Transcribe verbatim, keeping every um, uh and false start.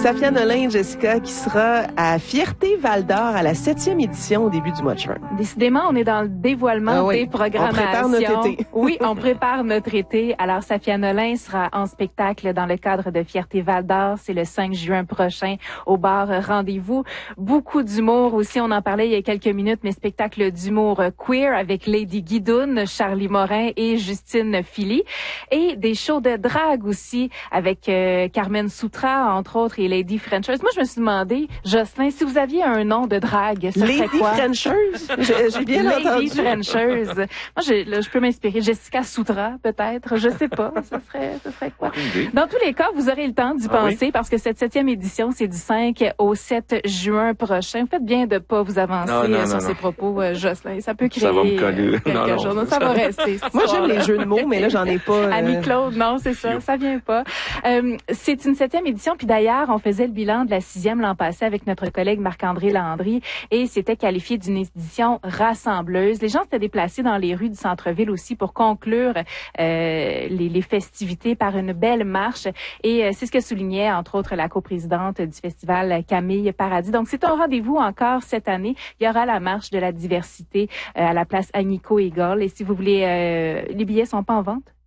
Safia Nolin, Jessica, qui sera à Fierté Val-d'Or à la septième édition au début du mois de juin. Décidément, on est dans le dévoilement ah oui. des programmations. On prépare notre été. Oui, on prépare notre été. Alors, Safia Nolin sera en spectacle dans le cadre de Fierté Val-d'Or. C'est le cinq juin prochain au bar Rendez-vous. Beaucoup d'humour aussi. On en parlait il y a quelques minutes, mais spectacle d'humour queer avec Lady Guidoune, Charlie Morin et Justine Philly. Et des shows de drague aussi avec euh, Carmen Soutra, entre autres, et Lady Frencheuse. Moi, je me suis demandé, Jocelyn, si vous aviez un nom de drague, ce Lady serait quoi? Frencheuse? J'ai, j'ai bien Lady entendu. Frencheuse. Moi, je, là, je peux m'inspirer. Jessica Soutra, peut-être. Je sais pas. Ce serait, ce serait quoi? Dans tous les cas, vous aurez le temps d'y ah penser oui? parce que cette septième édition, c'est du cinq au sept juin prochain. Vous faites bien de pas vous avancer non, non, sur non, ces non. propos, euh, Jocelyn. Ça peut créer ça va me coller. quelque non, chose. non. Ça va rester. Moi, j'aime les jeux de mots, mais là, j'en ai pas. Euh... Annie-Claude, non, c'est ça. Ça vient pas. Euh, c'est une septième édition. Puis d'ailleurs, on faisait le bilan de la sixième l'an passé avec notre collègue Marc-André Landry et c'était qualifié d'une édition rassembleuse. Les gens s'étaient déplacés dans les rues du centre-ville aussi pour conclure euh, les, les festivités par une belle marche. Et euh, c'est ce que soulignait, entre autres, la coprésidente du festival, Camille Paradis. Donc, c'est un rendez-vous encore cette année. Il y aura la marche de la diversité euh, à la place Agnico Eagle. Et si vous voulez, euh, les billets sont pas en vente?